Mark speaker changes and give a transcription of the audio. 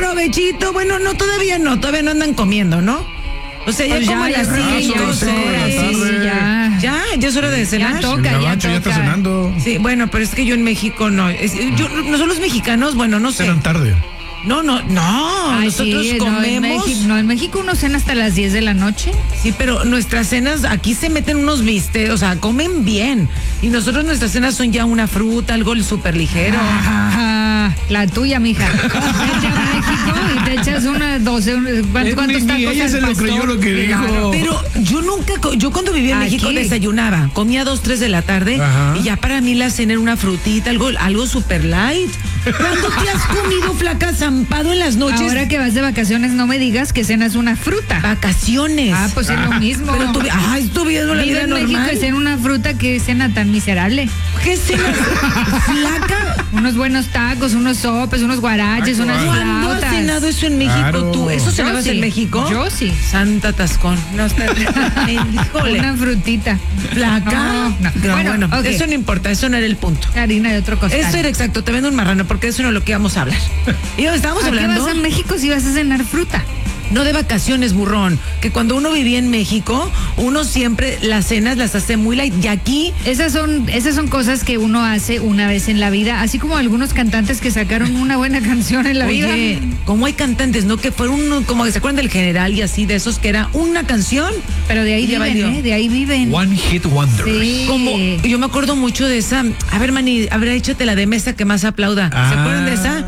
Speaker 1: provechito. Bueno, no, todavía no andan comiendo, ¿no? O sea, ya
Speaker 2: Pues
Speaker 1: como a las 5, 6. Ya es hora de cenar.
Speaker 2: Ya toca,
Speaker 3: El Gabacho ya está cenando.
Speaker 1: Sí, bueno, pero es que yo en México no. Nosotros los mexicanos, bueno, no sé.
Speaker 3: Cenan tarde.
Speaker 1: No,
Speaker 2: Ay,
Speaker 1: nosotros
Speaker 2: sí,
Speaker 1: comemos.
Speaker 2: En México uno cena hasta las 10 de la noche.
Speaker 1: Sí, pero nuestras cenas, aquí se meten unos bistecs, o sea, comen bien. Y nosotros nuestras cenas son ya una fruta, algo súper ligero.
Speaker 2: La tuya, mija. Vete a México y te echas unas 12, ¿cuántos tacos
Speaker 3: ella
Speaker 2: al
Speaker 3: se lo
Speaker 2: pastor?
Speaker 3: creyó lo que dijo.
Speaker 1: Pero yo cuando vivía en
Speaker 2: Aquí.
Speaker 1: México desayunaba, comía 2, 3 de la tarde.
Speaker 3: Ajá.
Speaker 1: Y ya para mí la cena era una frutita, algo súper light. ¿Cuándo te has comido, flaca, zampado en las noches?
Speaker 2: Ahora que vas de vacaciones, no me digas que cenas una fruta.
Speaker 1: Vacaciones.
Speaker 2: Pues es lo mismo.
Speaker 1: Pero tú viviendo la
Speaker 2: Vive
Speaker 1: vida
Speaker 2: en México
Speaker 1: normal.
Speaker 2: y cena una fruta, que cena tan miserable.
Speaker 1: ¿Qué cenas? Flaca.
Speaker 2: Unos buenos tacos, unos sopes, unos guaraches, unas
Speaker 1: ¿Cuándo has
Speaker 2: flautas.
Speaker 1: cenado eso en México
Speaker 3: Claro.
Speaker 1: tú? ¿Eso
Speaker 2: Yo
Speaker 1: cenabas
Speaker 2: sí.
Speaker 1: en México?
Speaker 2: Yo sí.
Speaker 1: Santa Tascón. No está. Híjole.
Speaker 2: Una frutita.
Speaker 1: Flaca.
Speaker 2: No.
Speaker 1: Bueno,
Speaker 2: ok.
Speaker 1: eso no importa, eso no era el punto.
Speaker 2: Harina de otro costal.
Speaker 1: Eso era exacto, te vendo un marrano, porque eso no es lo que íbamos a hablar. Y estábamos
Speaker 2: ¿A qué
Speaker 1: hablando,
Speaker 2: vas a México si vas a cenar fruta?
Speaker 1: no de vacaciones, burrón, que cuando uno vivía en México, uno siempre las cenas las hace muy light, y aquí
Speaker 2: Esas son cosas que uno hace una vez en la vida, así como algunos cantantes que sacaron una buena canción en la vida.
Speaker 1: oye, como hay cantantes, ¿no? Que fueron como que se acuerdan del General y así, de esos que era una canción.
Speaker 2: Pero de ahí
Speaker 1: Ya
Speaker 2: viven,
Speaker 1: valió.
Speaker 2: de ahí viven.
Speaker 3: One Hit Wonders.
Speaker 2: Sí.
Speaker 1: Como, yo me acuerdo mucho de esa, a ver, Manny, échate la de mesa que más aplauda. ¿Se acuerdan de esa?